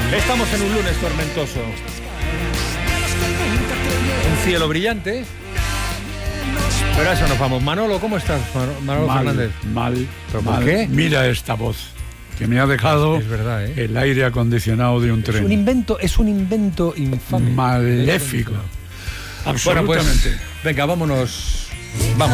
Estamos en un lunes tormentoso. Un cielo brillante. Pero a eso nos vamos. Manolo, ¿cómo estás, Manolo Fernández? Mal. ¿Pero por qué? Mira esta voz que me ha dejado Es verdad, ¿eh? el aire acondicionado de un tren. Es un invento infame. Maléfico. Bueno, Absolutamente. pues, venga, vámonos. Vamos.